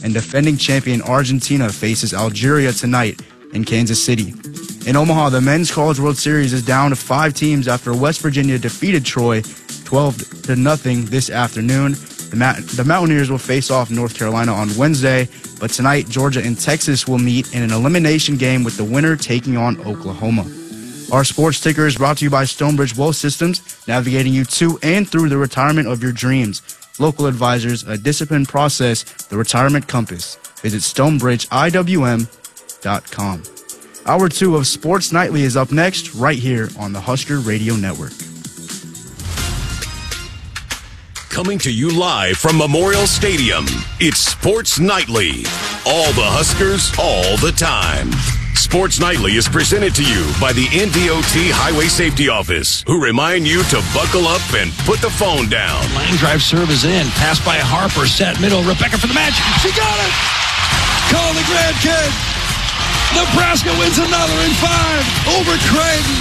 and defending champion Argentina faces Algeria tonight in Kansas City. In Omaha, the Men's College World Series is down to 5 teams after West Virginia defeated Troy 12-0 this afternoon. The Mountaineers will face off North Carolina on Wednesday, but tonight Georgia and Texas will meet in an elimination game with the winner taking on Oklahoma. Our sports ticker is brought to you by Stonebridge Wealth Systems, navigating you to and through the retirement of your dreams. Local advisors, a disciplined process, the retirement compass. Visit StonebridgeIWM.com. Hour 2 of Sports Nightly is up next, right here on the Husker Radio Network. Coming to you live from Memorial Stadium, it's Sports Nightly. All the Huskers, all the time. Sports Nightly is presented to you by the NDOT Highway Safety Office, who remind you to buckle up and put the phone down. Line drive serve is in. Pass by Harper, set middle. Rebecca for the match. She got it! Call the grandkid. Nebraska wins another in 5 over Creighton.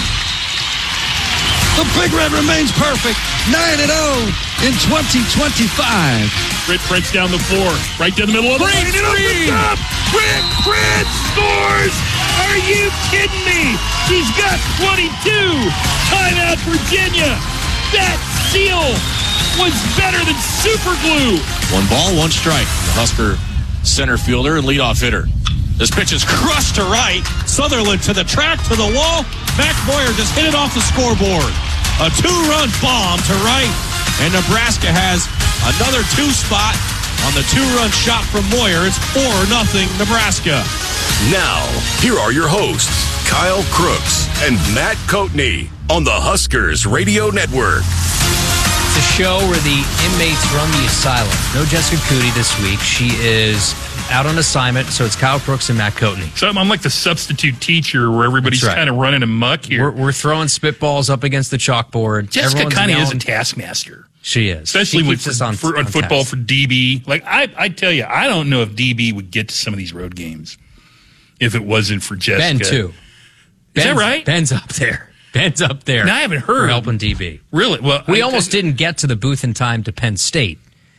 The Big Red remains perfect. 9-0 in 2025. Britt Prince down the floor, right down the middle of the lane. Britt Prince scores! Are you kidding me? She's got 22. Timeout, Virginia. That seal was better than super glue. 1 ball, 1 strike. The Husker center fielder and leadoff hitter. This pitch is crushed to right. Sutherland to the track, to the wall. Mac Boyer just hit it off the scoreboard. A 2-run bomb to right. And Nebraska has another 2 spot on the 2-run shot from Moyer. It's 4-0 Nebraska. Now, here are your hosts, Kyle Crooks and Matt Coatney on the Huskers Radio Network. It's a show where the inmates run the asylum. No Jessica Cootie this week. She is out on assignment, so it's Kyle Crooks and Matt Coatney. So I'm like the substitute teacher where everybody's kind of running amok here. We're throwing spitballs up against the chalkboard. Jessica kind of is a taskmaster. She is. Especially on football for DB. Like, I tell you, I don't know if DB would get to some of these road games if it wasn't for Jessica. Ben, too. Is that right? Ben's up there. Ben's up there. No, I haven't heard. For helping DB. Really? Well, we almost didn't get to the booth in time to Penn State.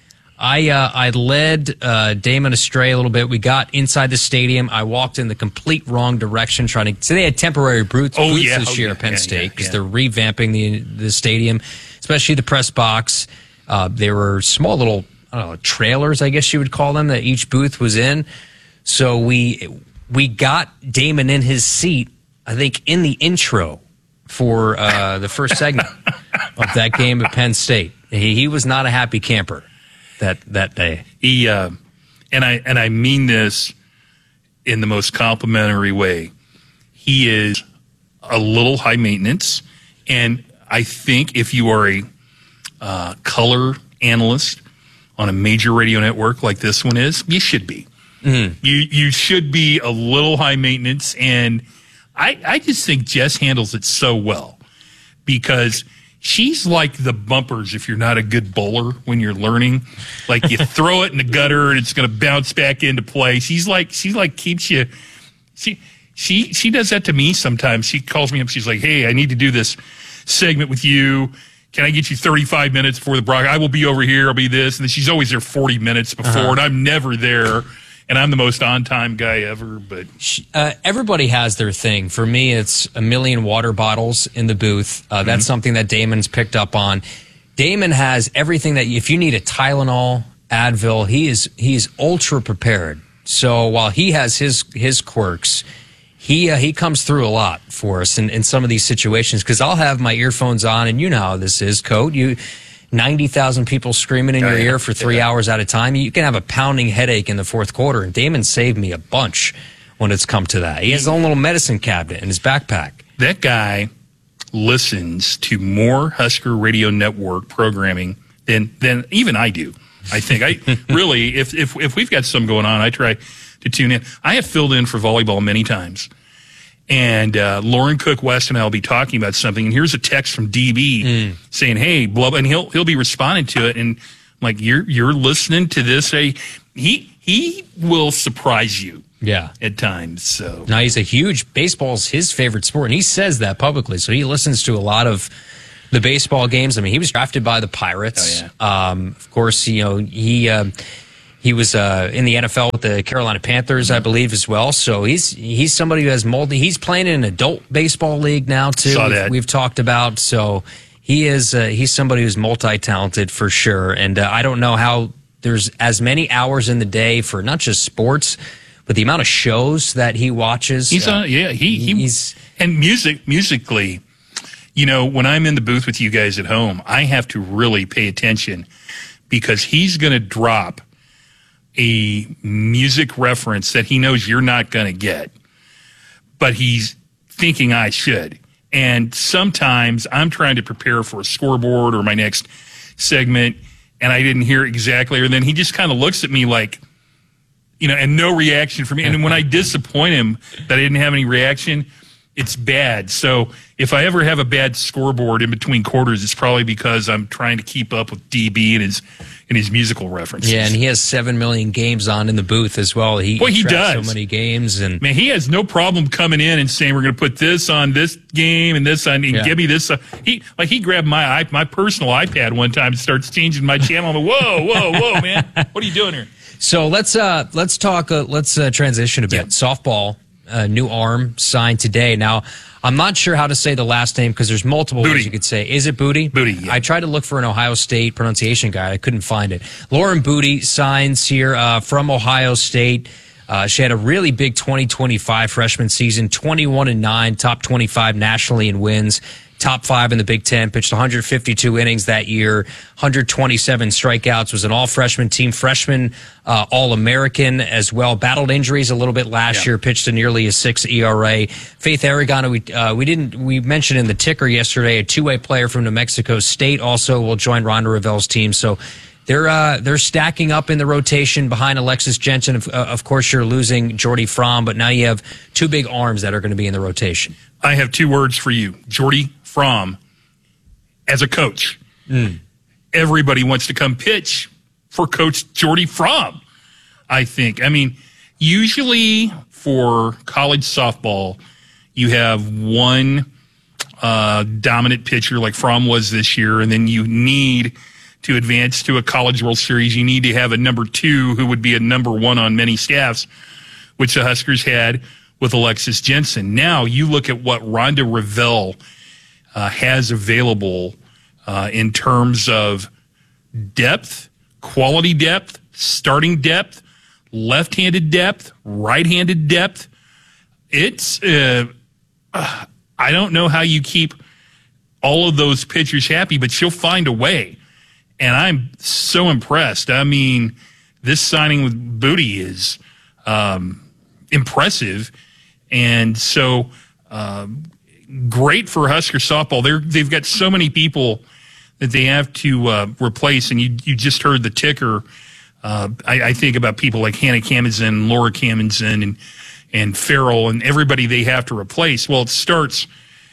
I led Damon astray a little bit. We got inside the stadium. I walked in the complete wrong direction trying to. So they had temporary booths this year at Penn State because they're revamping the stadium, especially the press box. They were small little trailers, I guess you would call them, that each booth was in. So we got Damon in his seat, I think, in the intro for the first segment of that game at Penn State. He was not a happy camper that day. He and I mean this in the most complimentary way. He is a little high maintenance, and I think if you are a color analyst on a major radio network like this one is, you should be. Mm-hmm. You should be a little high maintenance, and I just think Jess handles it so well because she's like the bumpers if you're not a good bowler when you're learning. Like you throw it in the gutter and it's going to bounce back into play. She's like keeps you. She does that to me sometimes. She calls me up. She's like, "Hey, I need to do this segment with you. Can I get you 35 minutes before the broadcast? I will be over here. I'll be this." And then she's always there 40 minutes before, and I'm never there. And I'm the most on-time guy ever. But everybody has their thing. For me, it's a million water bottles in the booth. That's something that Damon's picked up on. Damon has everything that if you need a Tylenol, Advil, he is ultra prepared. So while he has his quirks, he comes through a lot for us in some of these situations. Because I'll have my earphones on, and you know how this is, Coat. 90,000 people screaming in your ear for 3 hours at a time. You can have a pounding headache in the fourth quarter, and Damon saved me a bunch when it's come to that. He has his own little medicine cabinet in his backpack. That guy listens to more Husker Radio Network programming than even I do. I think I really, if we've got some going on, I try to tune in. I have filled in for volleyball many times. And Lauren Cook West and I will be talking about something, and here's a text from DB saying, "Hey, blah," and he'll be responding to it, and I'm like, you're listening to this. He will surprise you, at times. So now he's a huge baseball's his favorite sport, and he says that publicly. So he listens to a lot of the baseball games. I mean, he was drafted by the Pirates. Of course, he He was in the NFL with the Carolina Panthers, I believe, as well. So he's somebody who has he's playing in an adult baseball league now too. Saw that. We've talked about. So he's somebody who's multi-talented for sure. And I don't know how there's as many hours in the day for not just sports, but the amount of shows that he watches. He's and musically. You know, when I'm in the booth with you guys at home, I have to really pay attention because he's going to drop a music reference that he knows you're not going to get, but he's thinking I should. And sometimes I'm trying to prepare for a scoreboard or my next segment, and I didn't hear exactly, or then he just kind of looks at me like, you know, and no reaction from me. And when I disappoint him that I didn't have any reaction, it's bad. So if I ever have a bad scoreboard in between quarters, it's probably because I'm trying to keep up with DB and his musical references. Yeah, and he has 7 million games on in the booth as well. He does so many games, and man, he has no problem coming in and saying we're going to put this on this game and this on, and give me this. He grabbed my personal iPad one time and starts changing my channel. I'm like, whoa, man, what are you doing here? So let's talk. Let's transition a bit. Yeah. Softball, new arm signed today. Now, I'm not sure how to say the last name because there's multiple ways you could say. Is it Booty? Booty. Yeah. I tried to look for an Ohio State pronunciation guide. I couldn't find it. Lauren Booty signs here from Ohio State. She had a really big 2025 freshman season, 21-9, top 25 nationally in wins. Top 5 in the Big Ten, pitched 152 innings that year, 127 strikeouts, was an all-freshman team, freshman All-American as well. Battled injuries a little bit last year, pitched a nearly a 6 ERA. Faith Aragon, we mentioned in the ticker yesterday, a two-way player from New Mexico State also will join Rhonda Revell's team. So they're stacking up in the rotation behind Alexis Jensen. Of course, you're losing Jordy Fromm, but now you have two big arms that are going to be in the rotation. I have 2 words for you. Jordy Fromm, as a coach. Everybody wants to come pitch for Coach Jordy Fromm, I think. I mean, usually for college softball, you have one dominant pitcher like Fromm was this year, and then you need to advance to a College World Series. You need to have a number 2 who would be a number 1 on many staffs, which the Huskers had with Alexis Jensen. Now you look at what Rhonda Revell has available in terms of depth, quality depth, starting depth, left-handed depth, right-handed depth. It's I don't know how you keep all of those pitchers happy, but she'll find a way. And I'm so impressed. I mean, this signing with Booty is impressive. And so great for Husker softball. They've got so many people that they have to replace. And you just heard the ticker. I think about people like Hannah Camazin, Laura Camazin, and Farrell, and everybody they have to replace. Well, it starts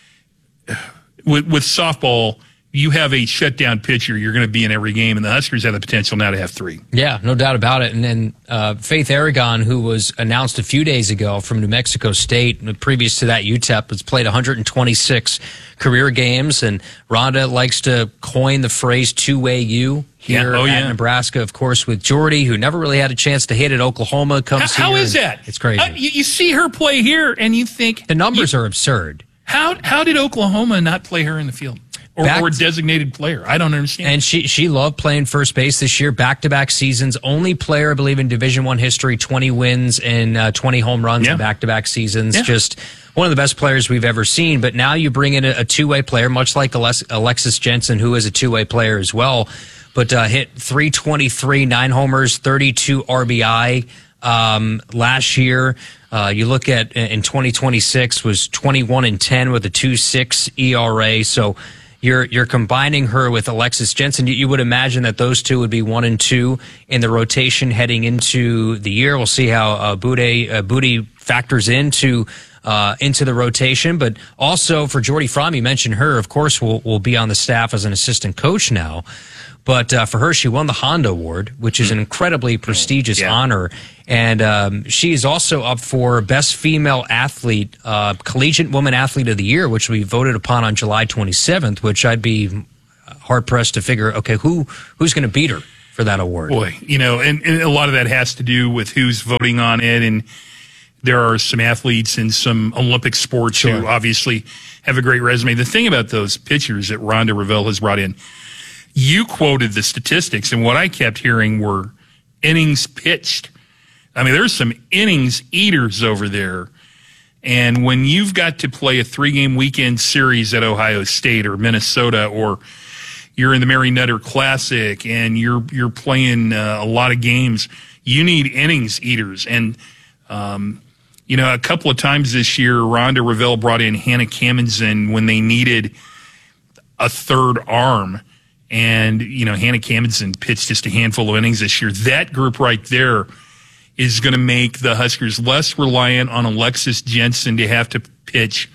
with softball. You have a shutdown pitcher, you're going to be in every game, and the Huskers have the potential now to have 3. Yeah, no doubt about it. And then Faith Aragon, who was announced a few days ago from New Mexico State, previous to that UTEP, has played 126 career games, and Rhonda likes to coin the phrase two-way U here at Nebraska, of course, with Jordy, who never really had a chance to hit at Oklahoma, comes How here. is that? It's crazy. You see her play here, and you think... The numbers are absurd. How did Oklahoma not play her in the field? Or a designated player. I don't understand. And she loved playing first base this year, back-to-back seasons. Only player, I believe, in Division I history, 20 wins and 20 home runs in back-to-back seasons. Yeah. Just one of the best players we've ever seen. But now you bring in a two-way player, much like Alexis Jensen, who is a two-way player as well. But hit 323, 9 homers, 32 RBI last year. You look at in 2026 was 21-10 with a 2.6 ERA. So you're combining her with Alexis Jensen. You would imagine that those two would be 1 and 2 in the rotation heading into the year. We'll see how Booty factors into the rotation. But also for Jordy Fromm, you mentioned her, of course, will be on the staff as an assistant coach now. But for her, she won the Honda Award, which is an incredibly prestigious honor. And she is also up for Best Female Athlete, Collegiate Woman Athlete of the Year, which we voted upon on July 27th, which I'd be hard-pressed to figure, okay, who's going to beat her for that award. Boy, and a lot of that has to do with who's voting on it, and there are some athletes in some Olympic sports who obviously have a great resume. The thing about those pitchers that Rhonda Revelle has brought in, you quoted the statistics, and what I kept hearing were innings pitched. I mean, there's some innings eaters over there. And when you've got to play a 3-game weekend series at Ohio State or Minnesota, or you're in the Mary Nutter Classic and you're playing a lot of games, you need innings eaters. And, a couple of times this year, Rhonda Revelle brought in Hannah Kamenzen when they needed a third arm. And, Hannah Kamenzen pitched just a handful of innings this year. That group right there is going to make the Huskers less reliant on Alexis Jensen to have to pitch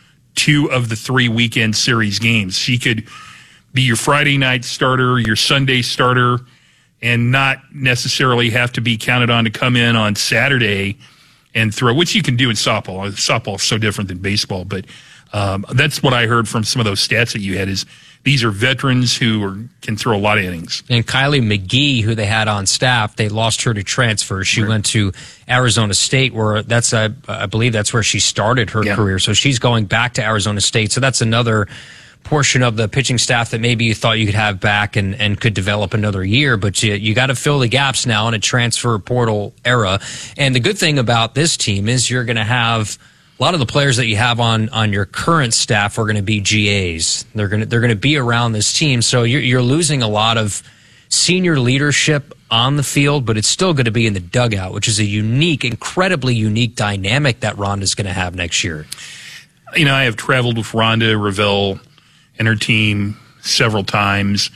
2 of the 3 weekend series games. She could be your Friday night starter, your Sunday starter, and not necessarily have to be counted on to come in on Saturday and throw, which you can do in softball. Softball is so different than baseball, but that's what I heard from some of those stats that you had is these are veterans who can throw a lot of innings. And Kylie McGee, who they had on staff, they lost her to transfer. She went to Arizona State, where I believe that's where she started her career. So she's going back to Arizona State. So that's another portion of the pitching staff that maybe you thought you could have back and could develop another year. But you got to fill the gaps now in a transfer portal era. And the good thing about this team is you're going to have a lot of the players that you have on your current staff are going to be GAs. They're going to be around this team. So you're losing a lot of senior leadership on the field, but it's still going to be in the dugout, which is a unique, incredibly unique dynamic that Rhonda's going to have next year. I have traveled with Rhonda Revelle and her team several times.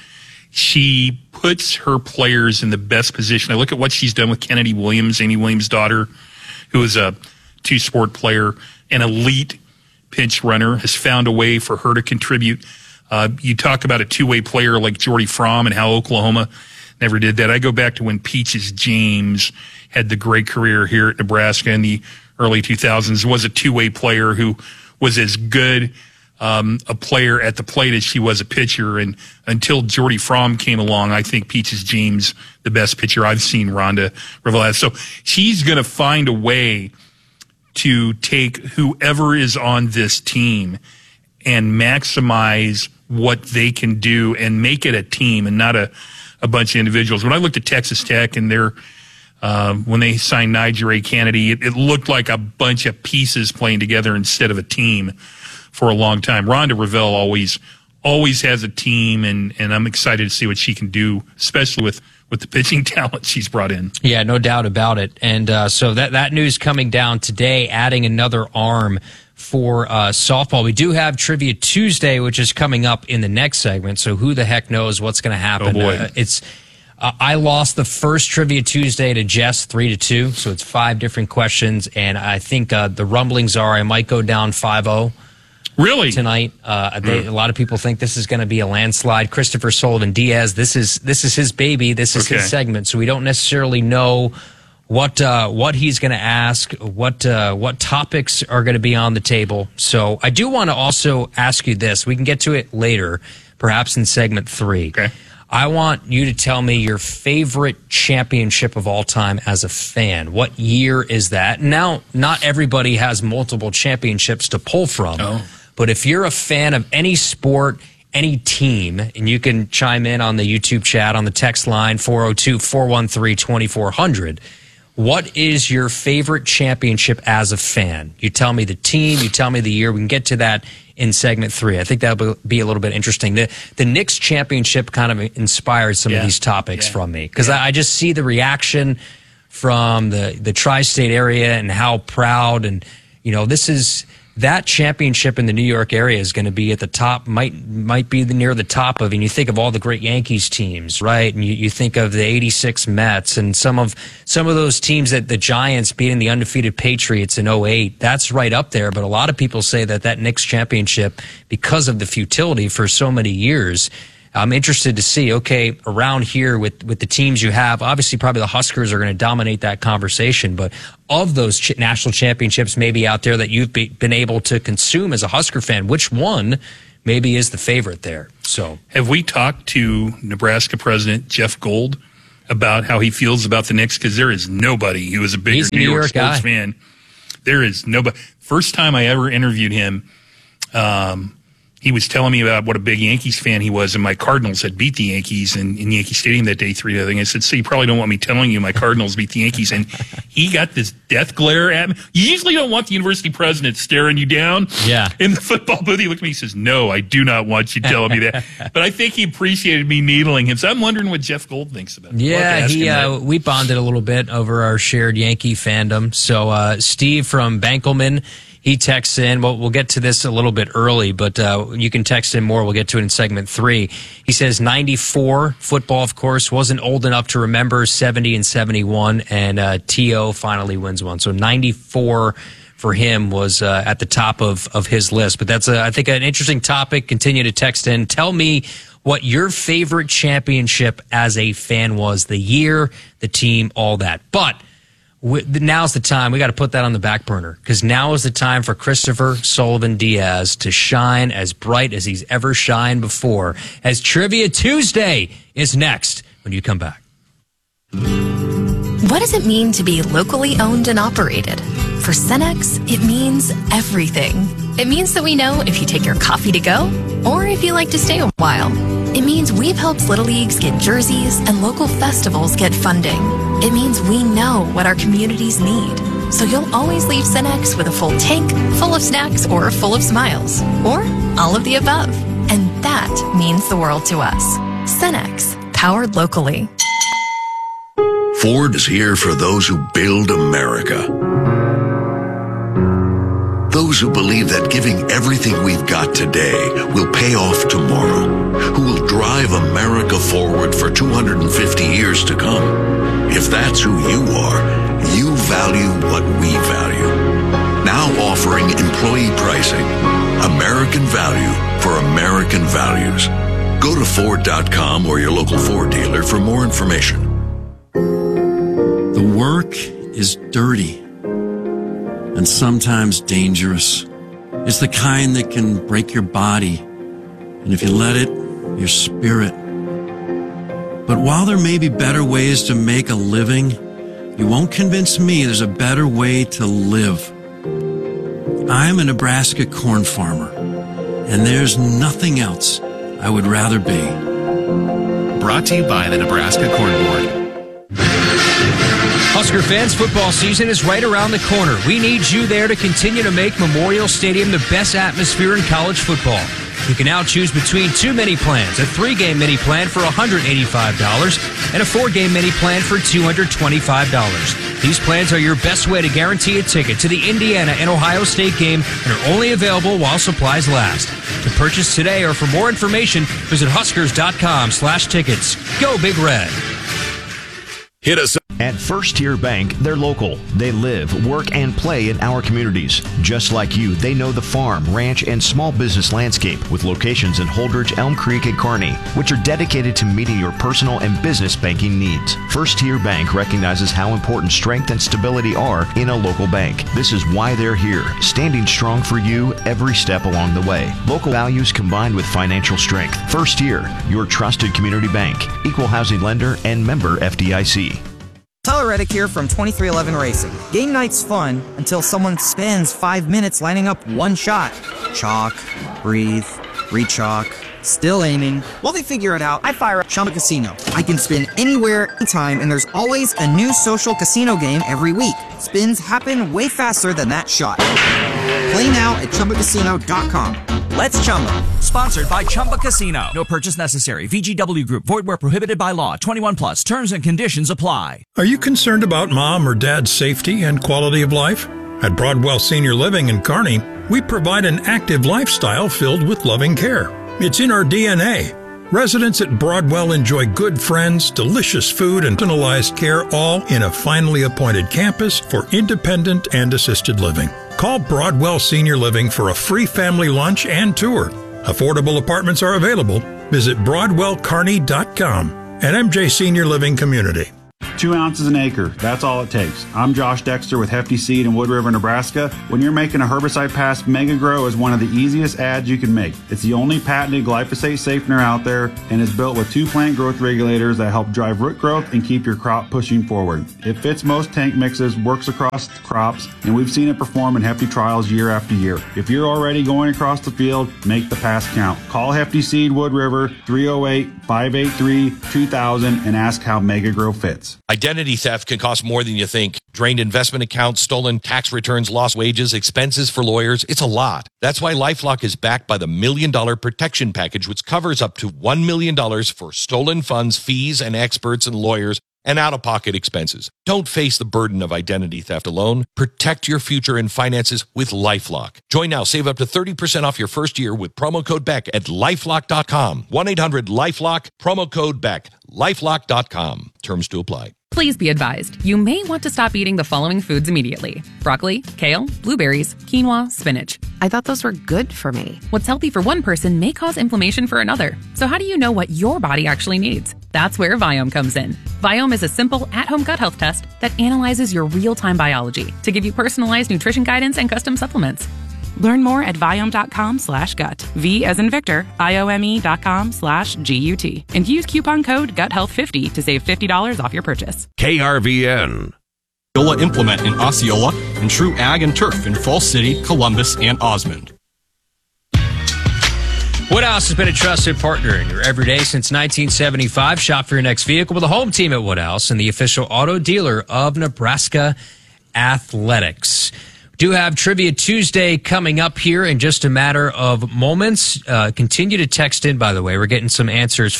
She puts her players in the best position. I look at what she's done with Kennedy Williams, Amy Williams' daughter, who is a 2-sport player, an elite pinch runner, has found a way for her to contribute. You talk about a 2-way player like Jordy Fromm and how Oklahoma never did that. I go back to when Peaches James had the great career here at Nebraska in the early 2000s, was a 2-way player who was as good a player at the plate as she was a pitcher. And until Jordy Fromm came along, I think Peaches James, the best pitcher I've seen Rhonda Revelle. So she's going to find a way to take whoever is on this team and maximize what they can do and make it a team and not a bunch of individuals. When I looked at Texas Tech and their when they signed Niger A. Kennedy, it looked like a bunch of pieces playing together instead of a team for a long time. Rhonda Revelle always has a team, and I'm excited to see what she can do, especially with the pitching talent she's brought in. Yeah, no doubt about it. And so that news coming down today, adding another arm for softball. We do have Trivia Tuesday, which is coming up in the next segment, so who the heck knows what's going to happen. Oh, boy. I lost the first Trivia Tuesday to Jess 3-2, so it's 5 different questions, and I think the rumblings are I might go down 5-0. Really? Tonight. A lot of people think this is going to be a landslide. Christopher Sullivan Diaz, this is his baby. This is his segment. So we don't necessarily know what he's going to ask, what topics are going to be on the table. So I do want to also ask you this. We can get to it later, perhaps in segment 3. Okay. I want you to tell me your favorite championship of all time as a fan. What year is that? Now, not everybody has multiple championships to pull from. Oh. But if you're a fan of any sport, any team, and you can chime in on the YouTube chat, on the text line, 402-413-2400, what is your favorite championship as a fan? You tell me the team, you tell me the year. We can get to that in segment 3. I think that'll be a little bit interesting. The Knicks championship kind of inspired some of these topics from me, because I just see the reaction from the tri-state area and how proud, and that championship in the New York area is going to be at the top, might be near the top of, and you think of all the great Yankees teams, right? And you think of the 86 Mets and some of those teams, that the Giants beating the undefeated Patriots in 2008, that's right up there. But a lot of people say that Knicks championship, because of the futility for so many years, I'm interested to see, okay, around here with the teams you have, obviously probably the Huskers are going to dominate that conversation, but of those national championships maybe out there that you've been able to consume as a Husker fan, which one maybe is the favorite there? So, have we talked to Nebraska President Jeff Gold about how he feels about the Knicks, because there is nobody who is a bigger He's a New York guy. sports fan. There is nobody. First time I ever interviewed him, he was telling me about what a big Yankees fan he was, and my Cardinals had beat the Yankees in Yankee Stadium that day 3-0. I said, so you probably don't want me telling you my Cardinals beat the Yankees. And he got this death glare at me. You usually don't want the university president staring you down in the football booth. He looked at me, he says, no, I do not want you telling me that. But I think he appreciated me needling him. So I'm wondering what Jeff Gold thinks about it. Yeah, we bonded a little bit over our shared Yankee fandom. So Steve from Bankelman, he texts in. Well, we'll get to this a little bit early, but you can text in more. We'll get to it in segment 3. He says 94 football, of course, wasn't old enough to remember 70 and 71, and T.O. finally wins one. So 94 for him was at the top of his list. But that's, I think, an interesting topic. Continue to text in. Tell me what your favorite championship as a fan was, the year, the team, all that. But now's the time. We got to put that on the back burner, because now is the time for Christopher Sullivan Diaz to shine as bright as he's ever shined before, as Trivia Tuesday is next when you come back. What does it mean to be locally owned and operated? For Cenex, it means everything. It means that we know if you take your coffee to go or if you like to stay a while. It means we've helped Little Leagues get jerseys and local festivals get funding. It means we know what our communities need. So you'll always leave Cenex with a full tank, full of snacks, or full of smiles. Or all of the above. And that means the world to us. Cenex, powered locally. Ford is here for those who build America. Those who believe that giving everything we've got today will pay off tomorrow. Who will drive America forward for 250 years to come. If that's who you are, you value what we value. Now offering employee pricing. American value for American values. Go to Ford.com or your local Ford dealer for more information. The work is dirty and sometimes dangerous. It's the kind that can break your body, and if you let it, your spirit. But while there may be better ways to make a living, you won't convince me there's a better way to live. I'm a Nebraska corn farmer, and there's nothing else I would rather be. Brought to you by the Nebraska Corn Board. Husker fans, football season is right around the corner. We need you there to continue to make Memorial Stadium the best atmosphere in college football. You can now choose between 2 mini plans, a 3-game mini plan for $185 and a 4-game mini plan for $225. These plans are your best way to guarantee a ticket to the Indiana and Ohio State game and are only available while supplies last. To purchase today or for more information, visit Huskers.com/tickets. Go Big Red. Hit us up. At First Tier Bank, they're local. They live, work, and play in our communities. Just like you, they know the farm, ranch, and small business landscape with locations in Holdridge, Elm Creek, and Kearney, which are dedicated to meeting your personal and business banking needs. First Tier Bank recognizes how important strength and stability are in a local bank. This is why they're here, standing strong for you every step along the way. Local values combined with financial strength. First Tier, your trusted community bank, equal housing lender, and member FDIC. Tyler Reddick here from 2311 Racing. Game night's fun until someone spends 5 minutes lining up one shot. Chalk, breathe, re-chalk, still aiming. While they figure it out, I fire up Chumba Casino. I can spin anywhere, anytime, and there's always a new social casino game every week. Spins happen way faster than that shot. Play now at ChumbaCasino.com. Let's Chumba. Sponsored by Chumba Casino. No purchase necessary. VGW Group. Void where prohibited by law. 21 plus. Terms and conditions apply. Are you concerned about mom or dad's safety and quality of life? At Broadwell Senior Living in Kearney, we provide an active lifestyle filled with loving care. It's in our DNA. Residents at Broadwell enjoy good friends, delicious food, and personalized care, all in a finely appointed campus for independent and assisted living. Call Broadwell Senior Living for a free family lunch and tour. Affordable apartments are available. Visit BroadwellKearney.com and MJ Senior Living Community. 2 ounces an acre. That's all it takes. I'm Josh Dexter with Hefty Seed in Wood River, Nebraska. When you're making a herbicide pass, Mega Grow is one of the easiest adds you can make. It's the only patented glyphosate safener out there and is built with 2 plant growth regulators that help drive root growth and keep your crop pushing forward. It fits most tank mixes, works across crops, and we've seen it perform in Hefty trials year after year. If you're already going across the field, make the pass count. Call Hefty Seed Wood River 308-583-2000 and ask how Mega Grow fits. Identity theft can cost more than you think. Drained investment accounts, stolen tax returns, lost wages, expenses for lawyers. It's a lot. That's why LifeLock is backed by the $1 Million Protection Package, which covers up to $1 million for stolen funds, fees, and experts and lawyers and out-of-pocket expenses. Don't face the burden of identity theft alone. Protect your future and finances with LifeLock. Join now. Save up to 30% off your first year with promo code BECK at LifeLock.com. 1-800-LifeLock, promo code BECK. LifeLock.com. Terms to apply. Please be advised, you may want to stop eating the following foods immediately. Broccoli, kale, blueberries, quinoa, spinach. I thought those were good for me. What's healthy for one person may cause inflammation for another. So how do you know what your body actually needs? That's where Viome comes in. Viome is a simple at-home gut health test that analyzes your real-time biology to give you personalized nutrition guidance and custom supplements. Learn more at Viome.com/gut. V as in Victor, IOME.com/GUT. And use coupon code GUTHEALTH50 to save $50 off your purchase. KRVN. Osceola Implement in Osceola and True Ag and Turf in Falls City, Columbus, and Osmond. Woodhouse has been a trusted partner in your everyday since 1975. Shop for your next vehicle with a home team at Woodhouse and the official auto dealer of Nebraska Athletics. Do have Trivia Tuesday coming up here in just a matter of moments. Continue to text in, by the way. We're getting some answers,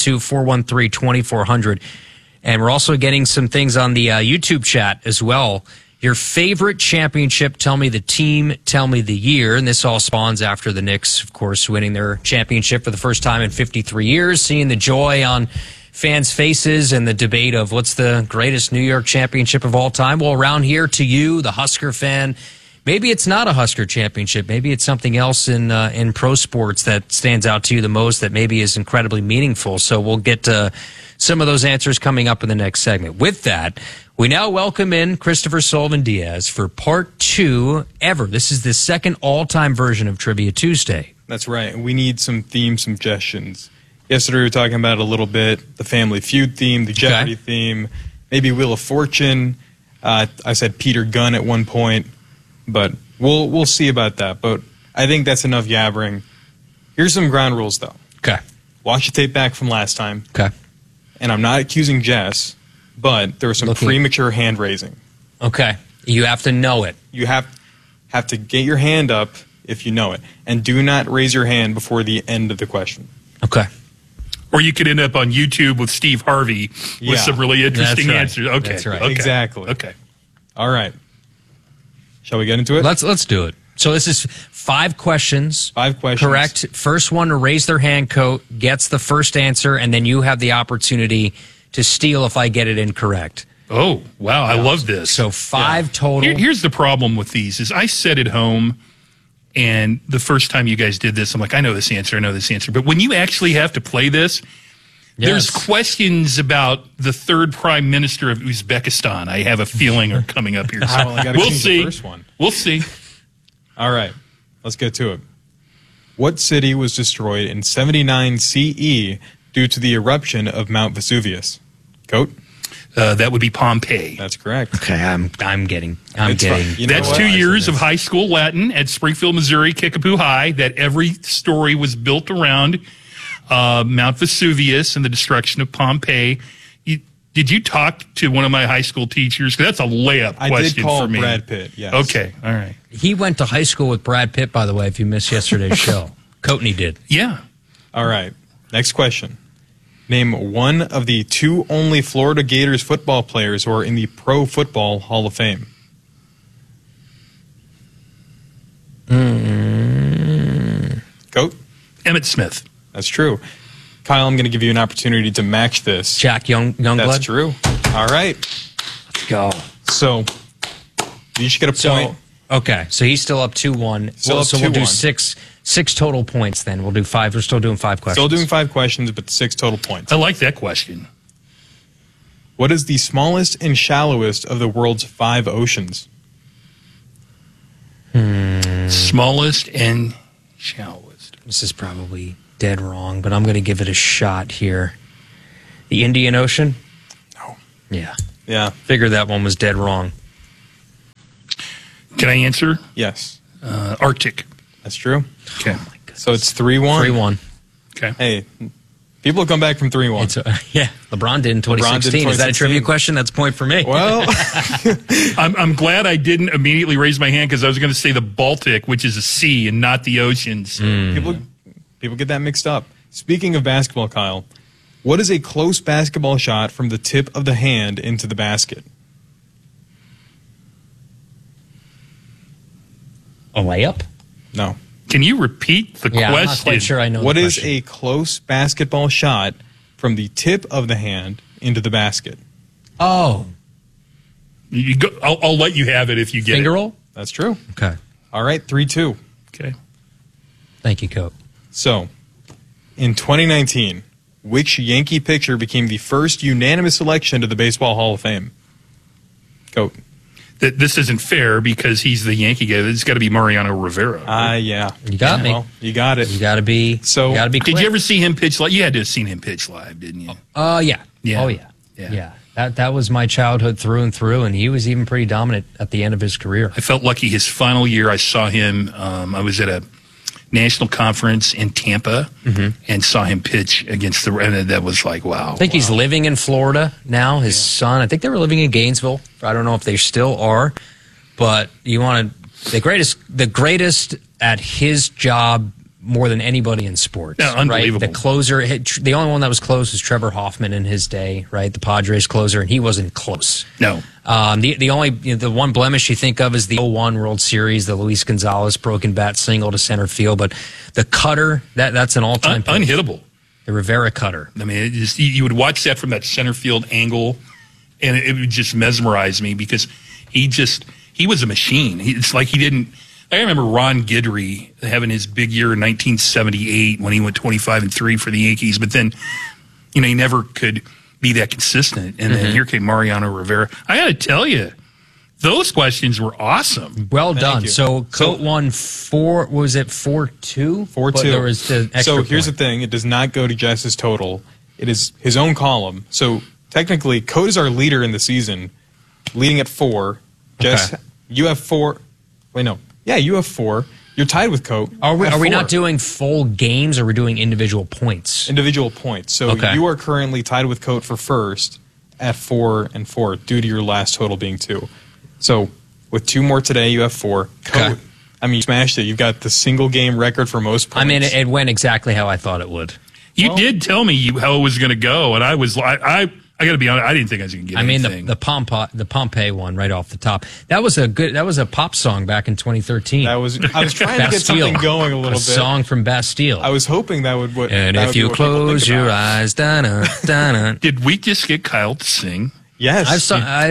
402-413-2400. And we're also getting some things on the YouTube chat as well. Your favorite championship, tell me the team, tell me the year. And this all spawns after the Knicks, of course, winning their championship for the first time in 53 years, seeing the joy on fans' faces and the debate of what's the greatest New York championship of all time. Well, around here to you, the Husker fan, maybe it's not a Husker championship. Maybe it's something else in pro sports that stands out to you the most that maybe is incredibly meaningful. So we'll get to some of those answers coming up in the next segment. With that, we now welcome in Christopher Sullivan Diaz for part 2 ever. This is the second all-time version of Trivia Tuesday. That's right. We need some theme suggestions. Yesterday we were talking about it a little bit, the Family Feud theme, the Jeopardy theme, maybe Wheel of Fortune. I said Peter Gunn at one point, but we'll see about that. But I think that's enough yabbering. Here's some ground rules, though. Okay. Watch the tape back from last time. Okay. And I'm not accusing Jess, but there was some premature hand raising. Okay. You have to know it. You have to get your hand up if you know it. And do not raise your hand before the end of the question. Okay. Or you could end up on YouTube with Steve Harvey with some really interesting answers. Okay. That's right. Okay. Exactly. Okay. All right. Shall we get into it? Let's do it. So this is 5 questions. 5 questions. Correct. First one to raise their hand gets the first answer, and then you have the opportunity to steal if I get it incorrect. Oh, wow. I love this. So 5 total. Here's the problem with these is I sit at home, and the first time you guys did this, I'm like, I know this answer. But when you actually have to play this, there's questions about the third prime minister of Uzbekistan, I have a feeling, are coming up here. We'll see. The first one. We'll see. All right. Let's get to it. What city was destroyed in 79 CE due to the eruption of Mount Vesuvius? Coat? That would be Pompeii. That's correct. Okay, I'm getting. That's 2 years of high school Latin at Springfield, Missouri, Kickapoo High. That every story was built around Mount Vesuvius and the destruction of Pompeii. Did you talk to one of my high school teachers? 'Cause that's a layup question for me. I did call Brad Pitt. Yes. Okay. All right. He went to high school with Brad Pitt, by the way. If you missed yesterday's show, Coatney did. Yeah. All right. Next question. Name one of the 2 only Florida Gators football players who are in the Pro Football Hall of Fame. Goat? Emmitt Smith. That's true. Kyle, I'm going to give you an opportunity to match this. Jack Youngblood? That's true. All right. Let's go. So, you each get a point. Okay, so he's still up 2-1. Still up so we'll do 2-1. six total points then. We'll do 5. We're still doing 5 questions. Still doing 5 questions, but 6 total points. I like that question. What is the smallest and shallowest of the world's 5 oceans? Smallest and shallowest. This is probably dead wrong, but I'm going to give it a shot here. The Indian Ocean? No. Yeah. Yeah. Figured that one was dead wrong. Can I answer? Yes. Arctic. That's true. Okay. So it's 3-1. 3-1. Okay. Hey, people come back from 3-1. Yeah, LeBron did in 2016. Is that a trivia question? That's a point for me. Well, I'm glad I didn't immediately raise my hand because I was going to say the Baltic, which is a sea and not the oceans. People get that mixed up. Speaking of basketball, Kyle, what is a close basketball shot from the tip of the hand into the basket? A layup? No. Can you repeat the question? I'm not quite sure I know What the is question. a close basketball shot from the tip of the hand into the basket? Oh. You go, I'll let you have it if you get Finger it. roll? That's true. Okay. All right, 3-2. Okay. Thank you, Coach. So, in 2019, which Yankee pitcher became the first unanimous selection to the Baseball Hall of Fame? Coach. That this isn't fair because he's the Yankee guy. It's got to be Mariano Rivera. Yeah. You got me. Well, you got it. You got to be. So, you got to be. Did quick. you ever see him pitch live? You had to have seen him pitch live, didn't you? Yeah. Yeah. Oh yeah. That was my childhood through and through, and he was even pretty dominant at the end of his career. I felt lucky his final year. I saw him. I was at a national conference in Tampa and saw him pitch against the. And that was like, wow. I think he's living in Florida now. His son. I think they were living in Gainesville. I don't know if they still are, but you want the greatest at his job more than anybody in sports. Yeah, unbelievable. Right? The closer, the only one that was close was Trevor Hoffman in his day, right? The Padres closer, and he wasn't close. No. The only the one blemish you think of is the 2001 World Series, the Luis Gonzalez broken bat single to center field, but the cutter that's an all-time unhittable. The Rivera cutter. I mean, you would watch that from that center field angle, and it would just mesmerize me because he was a machine. It's like he didn't. I remember Ron Guidry having his big year in 1978 when he went 25-3 for the Yankees, but then, he never could be that consistent. And then here came Mariano Rivera. I got to tell you, those questions were awesome. Well done. So Coat won 4. Was it 4-2? 4-2. But there was the extra So here's point. the thing: it does not go to Jess's total. It is his own column. So technically, Coat is our leader in the season, leading at 4. Jess, you have 4. Wait, no. Yeah, you have 4. You're tied with Coat. Are we at 4. not doing full games, or we're doing individual points? Individual points. So you are currently tied with Coat for first at 4-4 due to your last total being 2. So with 2 more today, you have 4. Coat, you smashed it. You've got the single game record for most points. I mean, it went exactly how I thought it would. You did tell me how it was going to go, and I was I got to be honest, I didn't think I was going to get anything. the Pompeii one right off the top. That was a pop song back in 2013. I was trying to get something going a little bit. A song from Bastille. I was hoping that would. And if you close your eyes, da-na, da-na. Did we just get Kyle to sing? Yes,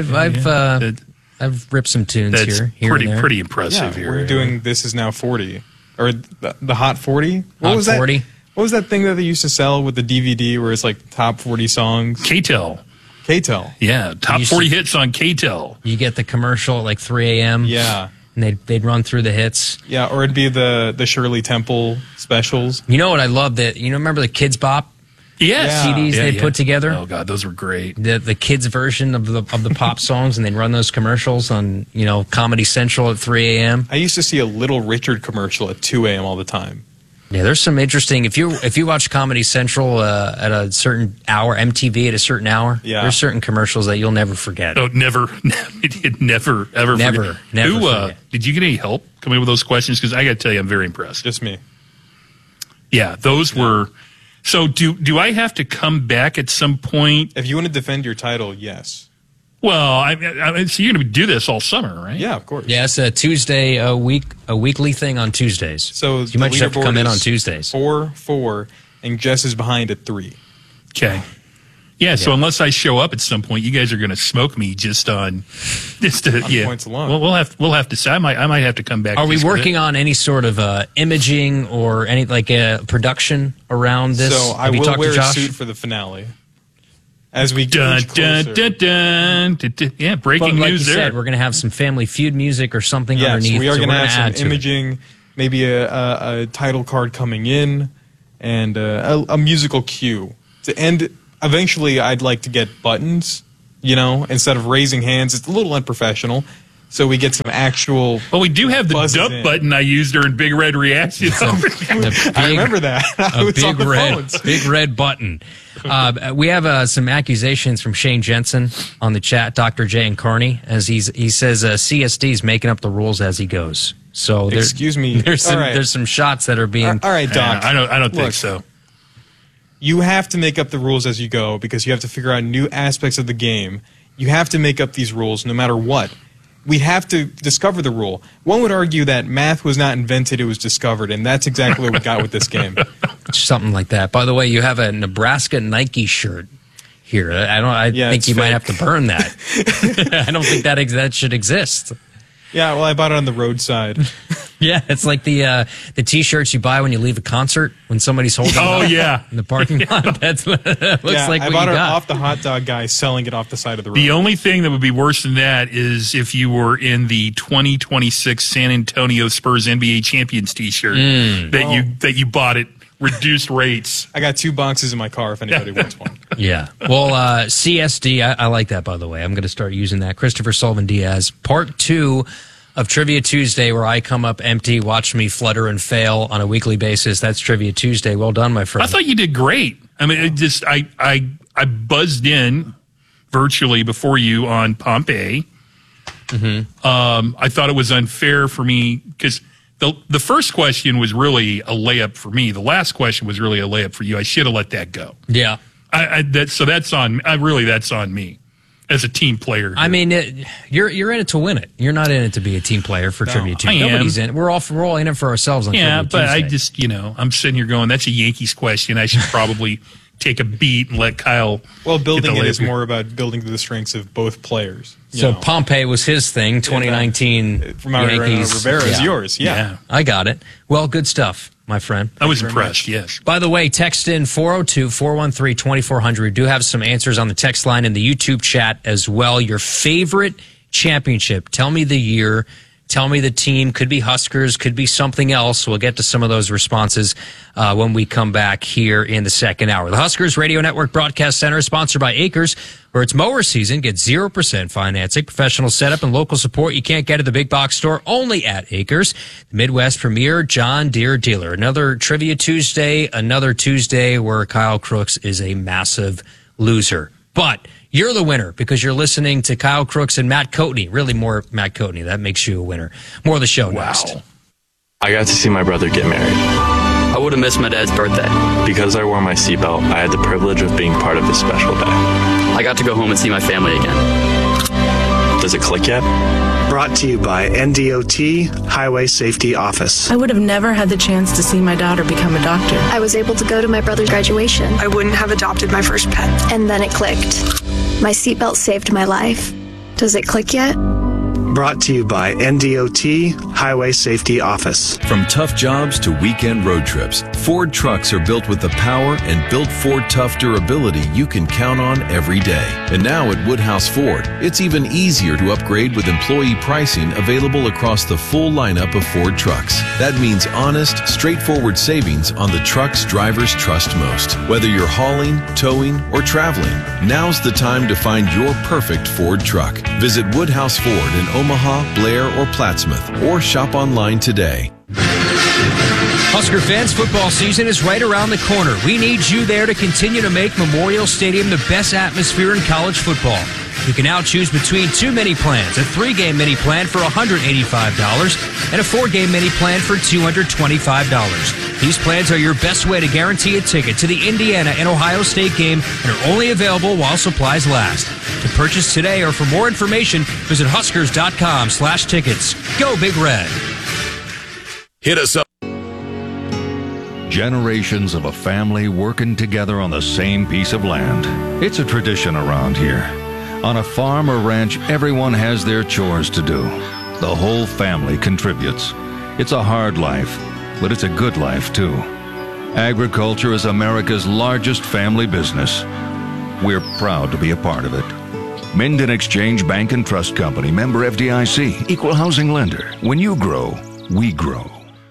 I've ripped some tunes That's here pretty impressive here. We're doing This Is Now 40 or the Hot 40. What was 40? that? What was that thing that they used to sell with the DVD where it's like top 40 songs? KTEL. Yeah, top 40 hits on KTEL. You get the commercial at like 3 a.m. Yeah. And they'd run through the hits. Yeah, or it'd be the Shirley Temple specials. You know what I love? Remember the Kids Bop? Yes. CDs they put together? Oh, God, those were great. The kids' version of the pop songs, and they'd run those commercials on, Comedy Central at 3 a.m. I used to see a Little Richard commercial at 2 a.m. all the time. Yeah, there's some interesting. If you watch Comedy Central at a certain hour, MTV at a certain hour, there's certain commercials that you'll never forget. Oh, never, ever Never forget. Did you get any help coming up with those questions? Because I got to tell you, I'm very impressed. Just me. Yeah, those were. So do I have to come back at some point? If you want to defend your title, yes. Well, so you're going to do this all summer, right? Yeah, of course. Yeah, it's a Tuesday, a weekly thing on Tuesdays. So you might just have to come in on Tuesdays. 4-4, and Jess is behind at 3. Okay. Yeah, so unless I show up at some point, you guys are going to smoke me just on points alone. Well, we'll have to say I might have to come back. Are we working on any sort of imaging or any production around this? So I will wear a suit for the finale. as we get closer. Yeah, breaking like news you there. said, we're going to have some Family Feud music or something Yes, underneath. we are going to have some add imaging, maybe a title card coming in, and a musical cue. To end, eventually I'd like to get buttons, instead of raising hands. It's a little unprofessional. So we get some actual. Well, we do have the dub button I used during Big Red Reactions. I remember that. Big red button. We have some accusations from Shane Jensen on the chat, Dr. J and Carney, as he says CSD is making up the rules as he goes. So excuse me, there's some shots that are being. All right, Doc. I don't think so. You have to make up the rules as you go because you have to figure out new aspects of the game. You have to make up these rules no matter what. We have to discover the rule. One would argue that math was not invented, it was discovered, and that's exactly what we got with this game. Something like that. By the way, you have a Nebraska Nike shirt here. I think you might have to burn that. I don't think that should exist. Yeah, well, I bought it on the roadside. Yeah, it's like the T-shirts you buy when you leave a concert when somebody's holding it up in the parking lot. That looks like I what bought you it got. off the hot dog guy selling it off the side of the road. The only thing that would be worse than that is if you were in the 2026 San Antonio Spurs NBA Champions T-shirt that you bought at reduced rates. I got 2 boxes in my car if anybody wants one. Yeah. Well, CSD, I like that, by the way. I'm going to start using that. Christopher Sullivan Diaz, part 2 of Trivia Tuesday, where I come up empty, watch me flutter and fail on a weekly basis. That's Trivia Tuesday. Well done, my friend. I thought you did great. I mean, I buzzed in virtually before you on Pompeii. Mm-hmm. I thought it was unfair for me because the first question was really a layup for me. The last question was really a layup for you. I should have let that go. Yeah. So that's on. That's on me as a team player. I mean, you're in it to win it. You're not in it to be a team player for Trivia Tuesday. Nobody's in it. We're all in it for ourselves on Trivia Tuesday. Yeah, but I just I'm sitting here going, that's a Yankees question. I should probably take a beat and let Kyle. Well, building it is more about building to the strengths of both players. So Pompey was his thing. 2019 from Yankees. Rivera is yours. Yeah, I got it. Well, good stuff, my friend. I was impressed. Yes. By the way, text in 402-413-2400. We do have some answers on the text line and the YouTube chat as well. Your favorite championship. Tell me the year. Tell me the team. Could be Huskers. Could be something else. We'll get to some of those responses when we come back here in the second hour. The Huskers Radio Network Broadcast Center is sponsored by Acres, where it's mower season. Get 0% financing, professional setup, and local support you can't get at the big box store, only at Acres, the Midwest premier John Deere dealer. Another Trivia Tuesday, another Tuesday where Kyle Crooks is a massive loser. But you're the winner because you're listening to Kyle Crooks and Matt Coatney. Really more Matt Coatney. That makes you a winner. More of the show next. I got to see my brother get married. I would have missed my dad's birthday. Because I wore my seatbelt, I had the privilege of being part of his special day. I got to go home and see my family again. Does it click yet? Brought to you by NDOT Highway Safety Office. I would have never had the chance to see my daughter become a doctor. I was able to go to my brother's graduation. I wouldn't have adopted my first pet. And then it clicked. My seatbelt saved my life. Does it click yet? Brought to you by NDOT Highway Safety Office. From tough jobs to weekend road trips, Ford trucks are built with the power and built Ford tough durability you can count on every day. And now at Woodhouse Ford, it's even easier to upgrade with employee pricing available across the full lineup of Ford trucks. That means honest, straightforward savings on the trucks drivers trust most. Whether you're hauling, towing, or traveling, now's the time to find your perfect Ford truck. Visit Woodhouse Ford in Omaha, Blair, or Plattsmouth, or shop online today. Husker fans, football season is right around the corner. We need you there to continue to make Memorial Stadium the best atmosphere in college football. You can now choose between 2 mini plans, a 3-game mini plan for $185 and a 4-game mini plan for $225. These plans are your best way to guarantee a ticket to the Indiana and Ohio State game and are only available while supplies last. To purchase today or for more information, visit Huskers.com/tickets. Go Big Red. Hit us up. Generations of a family working together on the same piece of land. It's a tradition around here. On a farm or ranch, everyone has their chores to do. The whole family contributes. It's a hard life, but it's a good life too. Agriculture is America's largest family business. We're proud to be a part of it. Minden Exchange Bank and Trust Company, member FDIC, equal housing lender. When you grow, we grow.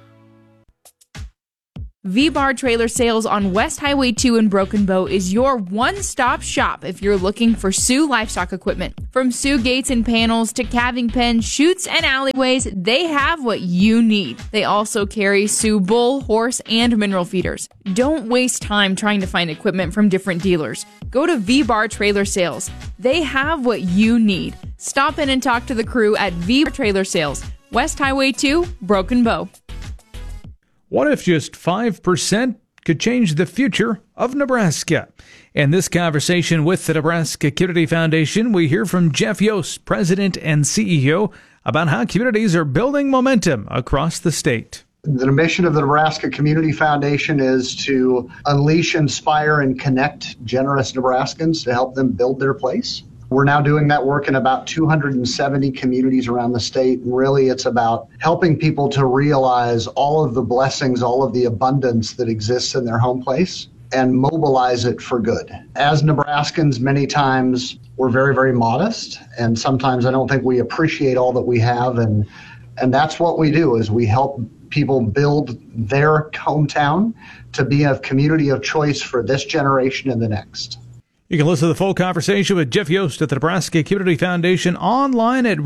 V-Bar Trailer Sales on West Highway 2 in Broken Bow is your one-stop shop if you're looking for Sioux livestock equipment. From Sioux gates and panels to calving pens, chutes, and alleyways, they have what you need. They also carry Sioux bull, horse, and mineral feeders. Don't waste time trying to find equipment from different dealers. Go to V-Bar Trailer Sales. They have what you need. Stop in and talk to the crew at V-Bar Trailer Sales, West Highway 2, Broken Bow. What if just 5% could change the future of Nebraska? In this conversation with the Nebraska Community Foundation, we hear from Jeff Yost, President and CEO, about how communities are building momentum across the state. The mission of the Nebraska Community Foundation is to unleash, inspire, and connect generous Nebraskans to help them build their place. We're now doing that work in about 270 communities around the state. And really, it's about helping people to realize all of the blessings, all of the abundance that exists in their home place and mobilize it for good. As Nebraskans, many times we're very, very modest. And sometimes I don't think we appreciate all that we have. And that's what we do, is we help people build their hometown to be a community of choice for this generation and the next. You can listen to the full conversation with Jeff Yost at the Nebraska Community Foundation online at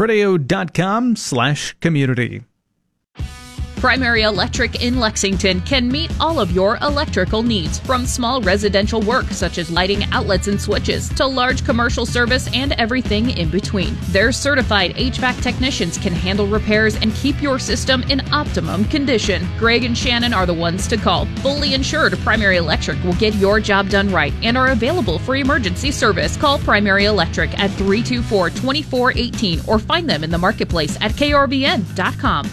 ruralradio.com/community. Primary Electric in Lexington can meet all of your electrical needs, from small residential work such as lighting outlets and switches to large commercial service and everything in between. Their certified HVAC technicians can handle repairs and keep your system in optimum condition. Greg and Shannon are the ones to call. Fully insured, Primary Electric will get your job done right and are available for emergency service. Call Primary Electric at 324-2418 or find them in the marketplace at krvn.com.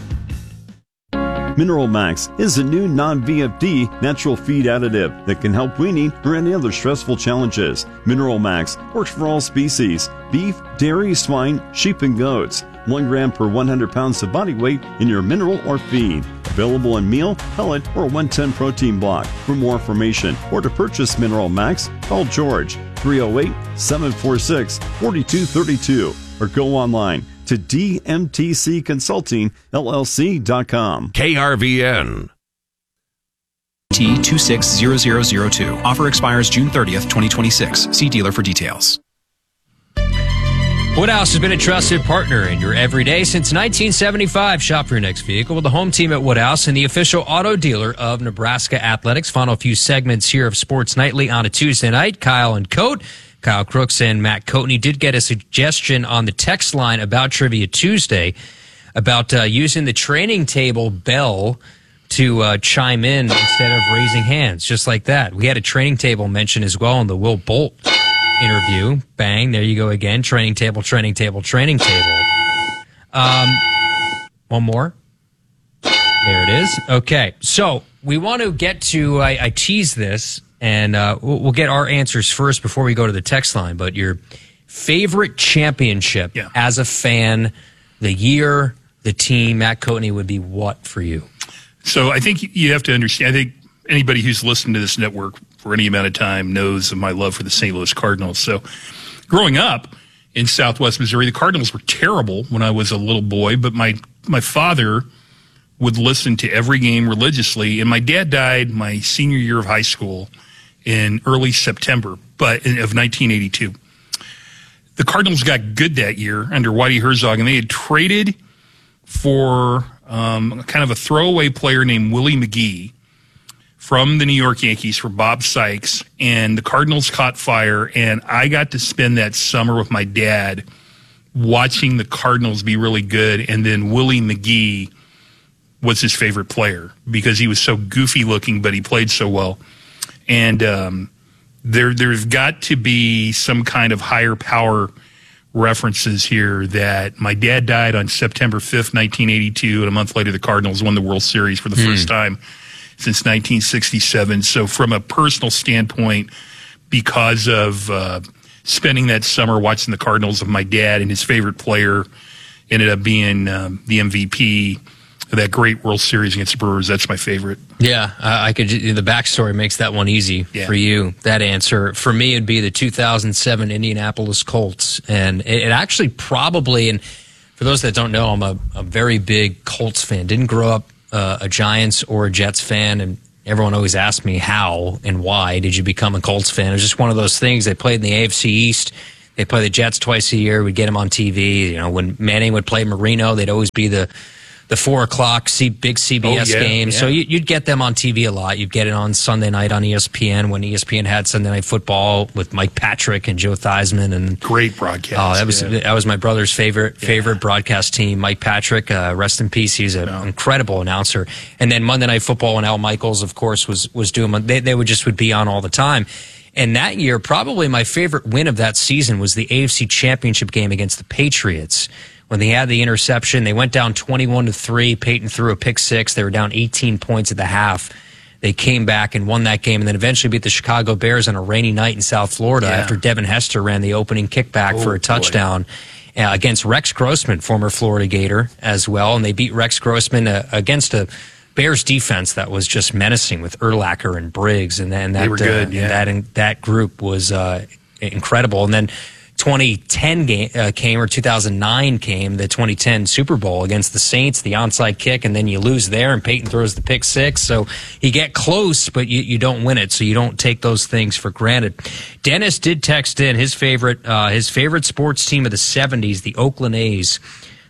Mineral Max is a new non-VFD natural feed additive that can help weaning or any other stressful challenges. Mineral Max works for all species: beef, dairy, swine, sheep, and goats. 1 gram per 100 pounds of body weight in your mineral or feed. Available in meal, pellet, or 110 protein block. For more information or to purchase Mineral Max, call George 308-746-4232 or go online to dmtcconsultingllc.com. KRVN. T260002. Offer expires June 30th, 2026. See dealer for details. Woodhouse has been a trusted partner in your everyday since 1975. Shop for your next vehicle with the home team at Woodhouse and the official auto dealer of Nebraska Athletics. Final few segments here of Sports Nightly on a Tuesday night. Kyle and Coat. Kyle Crooks and Matt Coatney did get a suggestion on the text line about Trivia Tuesday about using the training table bell to chime in instead of raising hands, just like that. We had a training table mention as well in the Will Bolt interview. Bang, there you go again. Training table, training table, training table. One more. There it is. Okay, so we want to get to, I tease this, and we'll get our answers first before we go to the text line. But your favorite championship as a fan, the year, the team, Matt Coatney, would be what for you? So I think you have to understand, I think anybody who's listened to this network for any amount of time knows of my love for the St. Louis Cardinals. So growing up in Southwest Missouri, the Cardinals were terrible when I was a little boy, but my father would listen to every game religiously. And my dad died my senior year of high school in early September of 1982. The Cardinals got good that year under Whitey Herzog, and they had traded for kind of a throwaway player named Willie McGee from the New York Yankees for Bob Sykes, and the Cardinals caught fire, and I got to spend that summer with my dad watching the Cardinals be really good, and then Willie McGee was his favorite player because he was so goofy looking, but he played so well. And there's got to be some kind of higher power references here that my dad died on September 5th, 1982, and a month later the Cardinals won the World Series for the first time since 1967. So from a personal standpoint, because of spending that summer watching the Cardinals of my dad, and his favorite player ended up being the MVP that great World Series against the Brewers. That's my favorite. Yeah, I could. The backstory makes that one easy for you. That answer for me would be the 2007 Indianapolis Colts, and it actually probably. And for those that don't know, I'm a very big Colts fan. Didn't grow up a Giants or a Jets fan, and everyone always asks me how and why did you become a Colts fan. It was just one of those things. They played in the AFC East. They play the Jets twice a year. We'd get them on TV. You know, when Manning would play Marino, they'd always be the 4 o'clock big CBS games. So you'd get them on TV a lot. You'd get it on Sunday night on ESPN when ESPN had Sunday Night Football with Mike Patrick and Joe Theismann. And great broadcast. That was my brother's favorite broadcast team, Mike Patrick. Rest in peace. He's an incredible announcer. And then Monday Night Football when Al Michaels, of course, was doing. They would be on all the time. And that year, probably my favorite win of that season was the AFC Championship game against the Patriots. When they had the interception, they went down 21-3. Peyton threw a pick six. They were down 18 points at the half. They came back and won that game and then eventually beat the Chicago Bears on a rainy night in South Florida after Devin Hester ran the opening kickback for a touchdown against Rex Grossman, former Florida Gator, as well. And they beat Rex Grossman against a Bears defense that was just menacing with Urlacher and Briggs. And then that, they were good, that group was incredible. And then 2010 came, or 2009 came, the 2010 Super Bowl against the Saints, the onside kick, and then you lose there, and Peyton throws the pick six. So you get close, but you don't win it, so you don't take those things for granted. Dennis did text in his favorite sports team of the 70s, the Oakland A's.